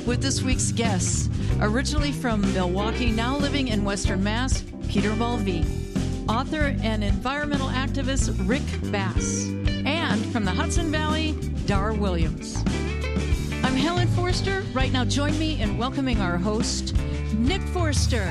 with this week's guests. Originally from Milwaukee, now living in Western Mass, Peter Mulvey. Author and environmental activist Rick Bass. And from the Hudson Valley, Dar Williams. I'm Helen Forster. Right now, join me in welcoming our host, Nick Forster.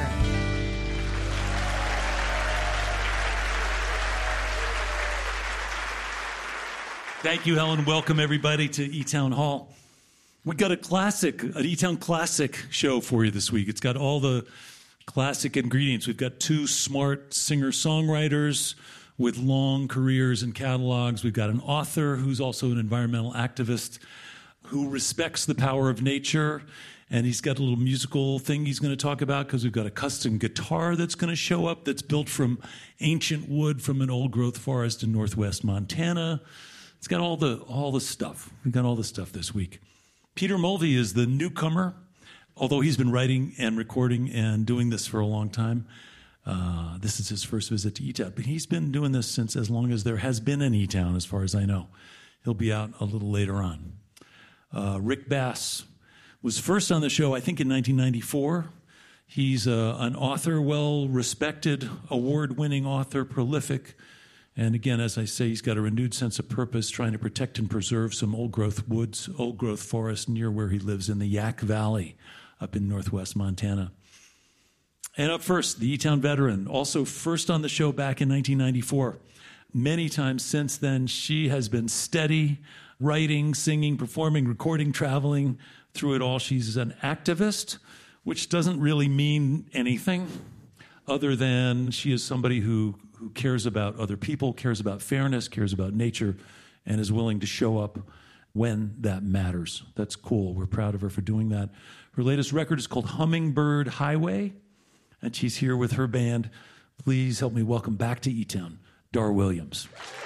Thank you, Helen. Welcome, everybody, to E-Town Hall. We've got an E-Town Classic show for you this week. It's got all the classic ingredients. We've got two smart singer-songwriters with long careers and catalogs. We've got an author who's also an environmental activist who respects the power of nature, and he's got a little musical thing he's going to talk about because we've got a custom guitar that's going to show up that's built from ancient wood from an old-growth forest in northwest Montana. It's got all the stuff. We've got all the stuff this week. Peter Mulvey is the newcomer, although he's been writing and recording and doing this for a long time. This is his first visit to E-Town, but he's been doing this since as long as there has been an E-Town, as far as I know. He'll be out a little later on. Rick Bass was first on the show, I think, in 1994. He's an author, well-respected, award-winning author, prolific. And again, as I say, he's got a renewed sense of purpose, trying to protect and preserve some old-growth woods, old-growth forest near where he lives in the Yak Valley up in northwest Montana. And up first, the E-Town veteran, also first on the show back in 1994. Many times since then, she has been steady, writing, singing, performing, recording, traveling. Through it all, she's an activist, which doesn't really mean anything other than she is somebody who cares about other people, cares about fairness, cares about nature, and is willing to show up when that matters. That's cool. We're proud of her for doing that. Her latest record is called Hummingbird Highway, and she's here with her band. Please help me welcome back to E-Town, Dar Williams.